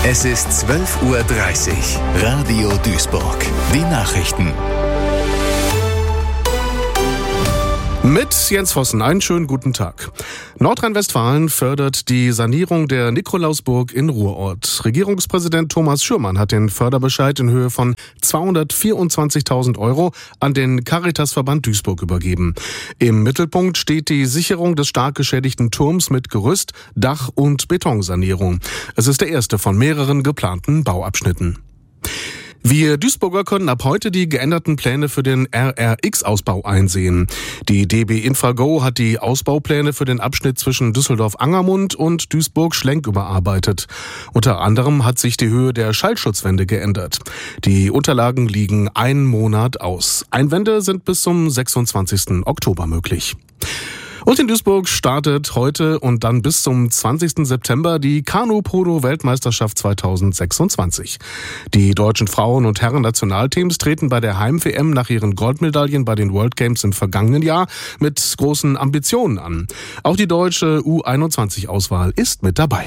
Es ist 12:30 Uhr. Radio Duisburg. Die Nachrichten. Mit Jens Vossen, einen schönen guten Tag. Nordrhein-Westfalen fördert die Sanierung der Nikolausburg in Ruhrort. Regierungspräsident Thomas Schürmann hat den Förderbescheid in Höhe von 224.000 € an den Caritasverband Duisburg übergeben. Im Mittelpunkt steht die Sicherung des stark geschädigten Turms mit Gerüst, Dach- und Betonsanierung. Es ist der erste von mehreren geplanten Bauabschnitten. Wir Duisburger können ab heute die geänderten Pläne für den RRX-Ausbau einsehen. Die DB Infrago hat die Ausbaupläne für den Abschnitt zwischen Düsseldorf-Angermund und Duisburg-Schlenk überarbeitet. Unter anderem hat sich die Höhe der Schallschutzwände geändert. Die Unterlagen liegen einen Monat aus. Einwände sind bis zum 26. Oktober möglich. Und in Duisburg startet heute und dann bis zum 20. September die Kanu-Polo-Weltmeisterschaft 2026. Die deutschen Frauen- und Herren-Nationalteams treten bei der Heim-WM nach ihren Goldmedaillen bei den World Games im vergangenen Jahr mit großen Ambitionen an. Auch die deutsche U21-Auswahl ist mit dabei.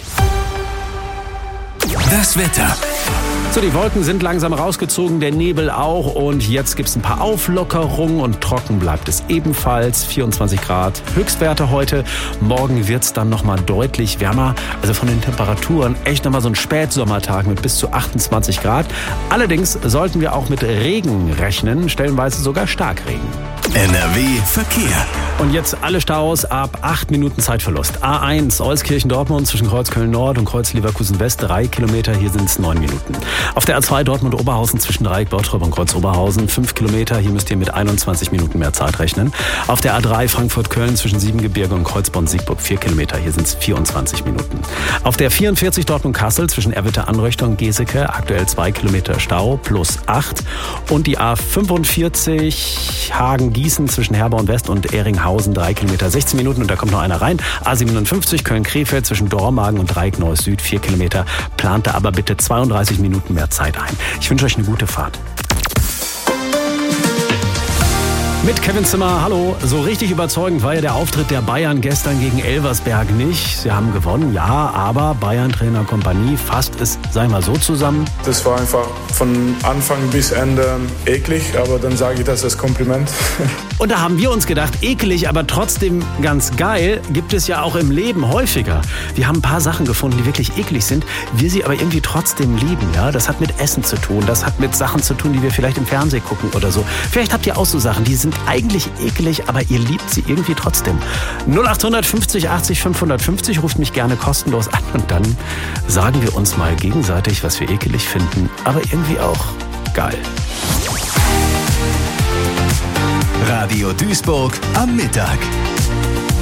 Das Wetter. So, die Wolken sind langsam rausgezogen, der Nebel auch, und jetzt gibt's ein paar Auflockerungen und trocken bleibt es ebenfalls. 24 Grad Höchstwerte heute. Morgen wird's dann nochmal deutlich wärmer. Also von den Temperaturen echt nochmal so ein Spätsommertag mit bis zu 28 Grad. Allerdings sollten wir auch mit Regen rechnen, stellenweise sogar Starkregen. NRW Verkehr. Und jetzt alle Staus ab 8 Minuten Zeitverlust. A1 Euskirchen-Dortmund zwischen Kreuz Köln-Nord und Kreuz Leverkusen-West 3 Kilometer, hier sind es 9 Minuten. Auf der A2 Dortmund-Oberhausen zwischen Dreieck Bottrop und Kreuz Oberhausen 5 Kilometer, hier müsst ihr mit 21 Minuten mehr Zeit rechnen. Auf der A3 Frankfurt-Köln zwischen Siebengebirge und Kreuzborn-Siegburg 4 Kilometer, hier sind es 24 Minuten. Auf der 44 Dortmund-Kassel zwischen Erwitte-Anröchter und Geseke aktuell 2 Kilometer Stau plus 8. Und die A45 Hagen-Gießen zwischen Herborn-West und Ehringhausen 3 Kilometer 16 Minuten, und da kommt noch einer rein. A57 Köln-Krefeld zwischen Dormagen und Dreieck Neuss Süd 4 Kilometer, plant da aber bitte 32 Minuten mehr Zeit ein. Ich wünsche euch eine gute Fahrt. Mit Kevin Zimmer, hallo. So richtig überzeugend war ja der Auftritt der Bayern gestern gegen Elversberg nicht. Sie haben gewonnen, ja, aber Bayern-Trainer Kompanie fasst es, sagen wir mal, so zusammen. Das war einfach von Anfang bis Ende eklig, aber dann sage ich das als Kompliment. Und da haben wir uns gedacht, eklig, aber trotzdem ganz geil, gibt es ja auch im Leben häufiger. Wir haben ein paar Sachen gefunden, die wirklich eklig sind, wir sie aber irgendwie trotzdem lieben. Ja? Das hat mit Essen zu tun, das hat mit Sachen zu tun, die wir vielleicht im Fernsehen gucken oder so. Vielleicht habt ihr auch so Sachen, die sind eigentlich eklig, aber ihr liebt sie irgendwie trotzdem. 0800 50 80 550, ruft mich gerne kostenlos an, und dann sagen wir uns mal gegenseitig, was wir ekelig finden, aber irgendwie auch geil. Radio Duisburg am Mittag.